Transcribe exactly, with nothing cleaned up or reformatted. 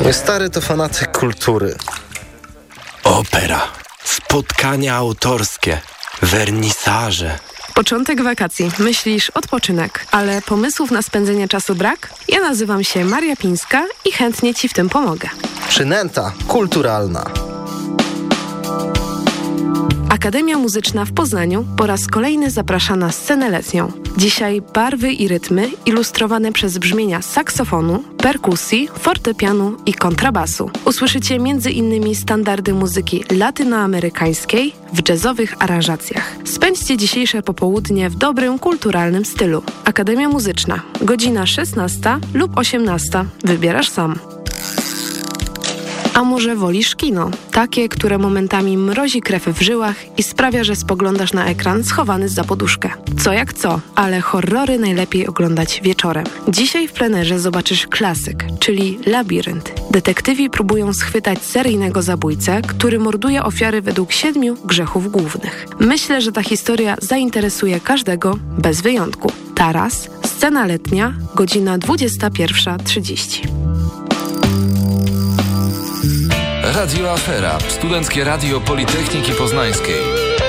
Mój stary to fanatyk kultury. Opera, spotkania autorskie, wernisaże. Początek wakacji. Myślisz odpoczynek, ale pomysłów na spędzenie czasu brak? Ja nazywam się Maria Pińska i chętnie Ci w tym pomogę. Przynęta kulturalna. Akademia Muzyczna w Poznaniu po raz kolejny zaprasza na scenę letnią. Dzisiaj barwy i rytmy ilustrowane przez brzmienia saksofonu, perkusji, fortepianu i kontrabasu. Usłyszycie m.in. standardy muzyki latynoamerykańskiej w jazzowych aranżacjach. Spędźcie dzisiejsze popołudnie w dobrym, kulturalnym stylu. Akademia Muzyczna, godzina szesnasta lub osiemnasta. Wybierasz sam. A może wolisz kino? Takie, które momentami mrozi krew w żyłach i sprawia, że spoglądasz na ekran schowany za poduszkę. Co jak co, ale horrory najlepiej oglądać wieczorem. Dzisiaj w plenerze zobaczysz klasyk, czyli Labirynt. Detektywi próbują schwytać seryjnego zabójcę, który morduje ofiary według siedmiu grzechów głównych. Myślę, że ta historia zainteresuje każdego bez wyjątku. Taras, scena letnia, godzina dwudziesta pierwsza trzydzieści. Radio Afera, studenckie radio Politechniki Poznańskiej.